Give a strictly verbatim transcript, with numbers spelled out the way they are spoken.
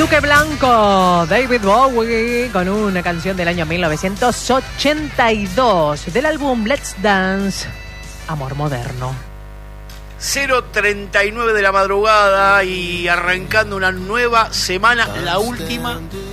Duque Blanco, David Bowie, con una canción del año mil novecientos ochenta y dos, del álbum Let's Dance, Amor Moderno. cero treinta y nueve de la madrugada y arrancando una nueva semana, la última